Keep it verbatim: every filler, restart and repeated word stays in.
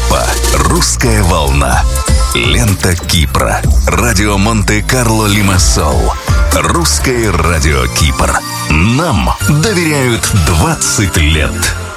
Европа. Русская волна. Лента Кипра. Радио Монте-Карло Лимассол. Русское радио Кипр. Нам доверяют двадцать лет.